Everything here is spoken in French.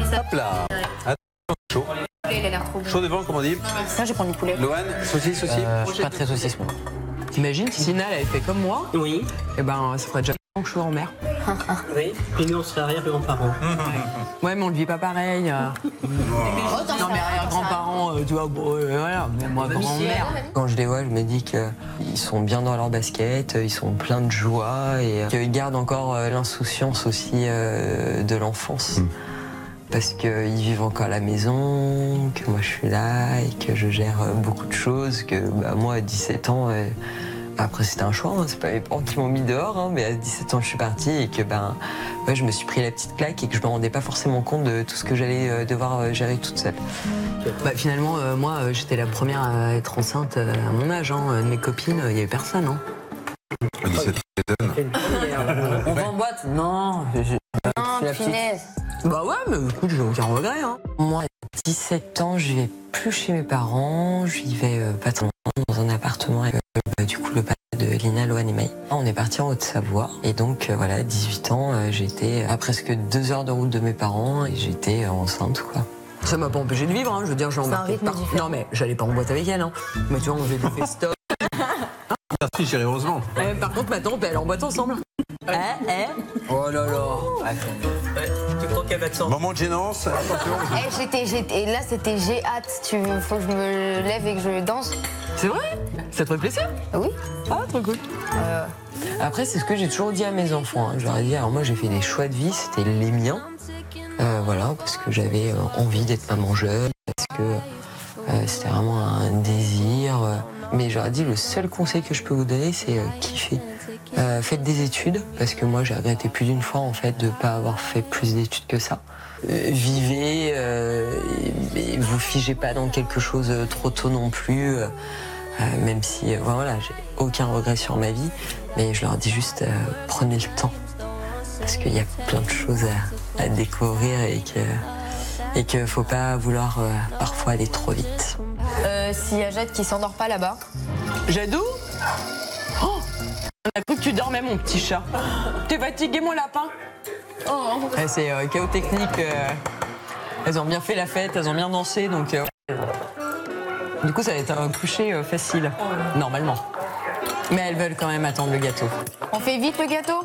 Hop là. Attention, chaud. Il a l'air trop bon. Chaud devant, comme on dit. Ça, je vais prendre du poulet. Lohan, saucisse aussi. Je suis pas très saucisse, moi. T'imagines si Sina elle avait fait comme moi? Oui. Eh ben, ça ferait déjà longtemps que je suis en mer. Oui. Et nous, on serait arrière-grands-parents. Ouais, mais on le vit pas pareil. Non, mais arrière-grands-parents, tu vois, bon, voilà, mais moi, grand-mère. Quand je les vois, je me dis qu'ils sont bien dans leur basket, ils sont pleins de joie et qu'ils gardent encore l'insouciance aussi de l'enfance. Parce qu'ils vivent encore à la maison, que moi je suis là et que je gère beaucoup de choses, que moi à 17 ans, après c'était un choix, hein, c'est pas mes parents qui m'ont mis dehors, hein, mais à 17 ans je suis partie et que je me suis pris la petite claque et que je me rendais pas forcément compte de tout ce que j'allais devoir gérer toute seule. Finalement, moi j'étais la première à être enceinte à mon âge, hein, de mes copines, il y avait personne. Hein. À 17 On va en boîte? Non, Non, punaise. Bah ouais, mais écoute, j'ai aucun regret. Hein. Moi, à 17 ans, je vivais plus chez mes parents, je vivais pas très loin dans un appartement avec du coup le père de Lina, Lohan et Maï. On est parti en Haute-Savoie et donc voilà, à 18 ans, j'étais à presque 2 heures de route de mes parents et j'étais enceinte quoi. Ça m'a pas empêché de vivre, hein. Je veux dire, j'ai embarqué partout. Non mais j'allais pas en boîte avec elle, hein. Mais tu vois, on faisait des festoches. Merci chérie, heureusement. Par contre, ma tante, elle est en boîte ensemble. Oh là là. Tu crois qu'elle va te sortir? Moment de gênance, attention. Et là, c'était j'ai hâte. Faut que je me lève et que je danse. C'est vrai? Ça te ferait plaisir? Oui. Ah, trop cool. Après, c'est ce que j'ai toujours dit à mes enfants. Hein. Je leur ai dit, alors moi, j'ai fait des choix de vie, c'était les miens. Voilà, parce que j'avais envie d'être maman jeune, parce que c'était vraiment un désir. Mais je leur ai dit, le seul conseil que je peux vous donner, c'est kiffer. Faites des études, parce que moi, j'ai regretté plus d'une fois, en fait, de ne pas avoir fait plus d'études que ça. Vivez, et vous figez pas dans quelque chose trop tôt non plus, même si, voilà, j'ai aucun regret sur ma vie, mais je leur dis juste, prenez le temps, parce qu'il y a plein de choses à découvrir et qu'il faut pas vouloir parfois aller trop vite. S'il y a Jade qui s'endort pas là-bas. Jadou? Oh, on a cru que tu dormais, mon petit chat. T'es fatigué, mon lapin? Oh. Ouais, c'est chaos technique. Elles ont bien fait la fête, elles ont bien dansé, donc... Du coup, ça va être un coucher facile, normalement. Mais elles veulent quand même attendre le gâteau. On fait vite le gâteau?